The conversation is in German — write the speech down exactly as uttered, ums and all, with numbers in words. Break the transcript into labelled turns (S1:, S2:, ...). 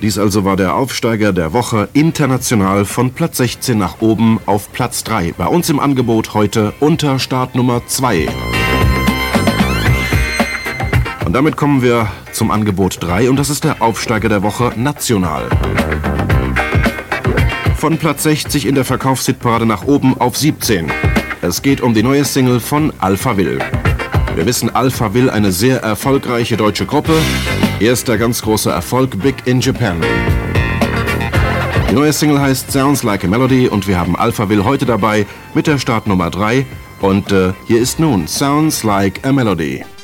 S1: Dies also war der Aufsteiger der Woche international von Platz sechzehn nach oben auf Platz drei. Bei uns im Angebot heute unter Startnummer zwei. Und damit kommen wir zum Angebot drei und das ist der Aufsteiger der Woche national. Von Platz sechzig in der Verkaufshitparade nach oben auf siebzehn. Es geht um die neue Single von Alphaville. Wir wissen, Alphaville, eine sehr erfolgreiche deutsche Gruppe. Erster ganz großer Erfolg, Big in Japan. Die neue Single heißt Sounds Like a Melody und wir haben Alphaville heute dabei mit der Startnummer drei. Und äh, hier ist nun Sounds Like a Melody.